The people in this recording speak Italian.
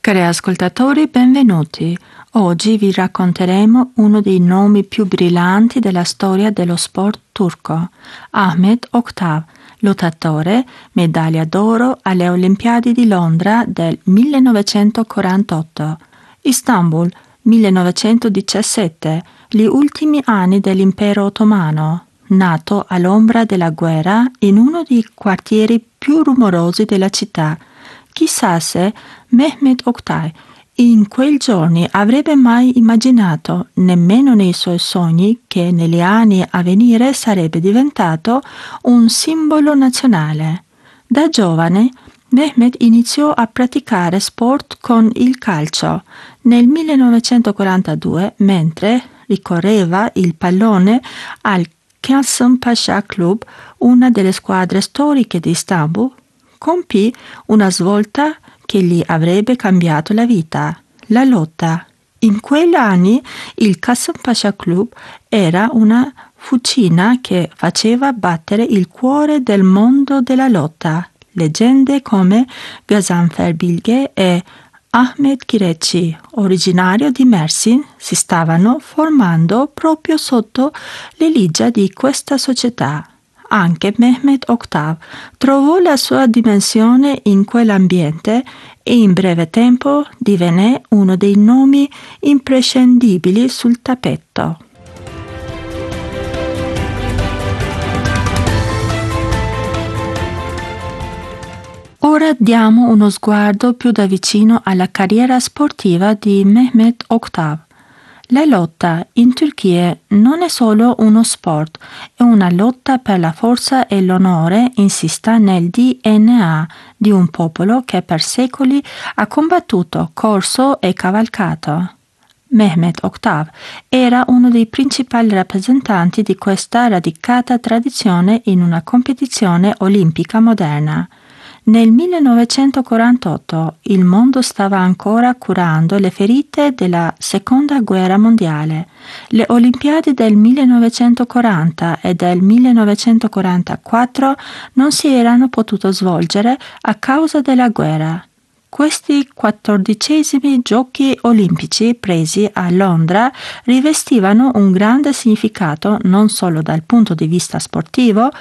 Cari ascoltatori, benvenuti. Oggi vi racconteremo uno dei nomi più brillanti della storia dello sport turco, Ahmet Oktav, lottatore, medaglia d'oro alle Olimpiadi di Londra del 1948, Istanbul 1917, gli ultimi anni dell'Impero Ottomano, nato all'ombra della guerra in uno dei quartieri più rumorosi della città. Chissà se Mehmet Oktay in quei giorni avrebbe mai immaginato, nemmeno nei suoi sogni, che negli anni a venire sarebbe diventato un simbolo nazionale. Da giovane Mehmet iniziò a praticare sport con il calcio. Nel 1942, mentre ricorreva il pallone al Kasımpaşa Club, una delle squadre storiche di Istanbul, compì una svolta che gli avrebbe cambiato la vita, la lotta. In quegli anni il Kasımpaşa Club era una fucina che faceva battere il cuore del mondo della lotta. Leggende come Gazanfer Bilge e Ahmet Kireçi, originario di Mersin, si stavano formando proprio sotto l'egida di questa società. Anche Mehmet Oktav trovò la sua dimensione in quell'ambiente e in breve tempo divenne uno dei nomi imprescindibili sul tappeto. Ora diamo uno sguardo più da vicino alla carriera sportiva di Mehmet Oktav. La lotta in Turchia non è solo uno sport, è una lotta per la forza e l'onore insista nel DNA di un popolo che per secoli ha combattuto, corso e cavalcato. Mehmet Oktav era uno dei principali rappresentanti di questa radicata tradizione in una competizione olimpica moderna. Nel 1948 il mondo stava ancora curando le ferite della Seconda Guerra Mondiale. Le Olimpiadi del 1940 e del 1944 non si erano potute svolgere a causa della guerra. Questi 14esimi giochi olimpici presi a Londra rivestivano un grande significato non solo dal punto di vista sportivo,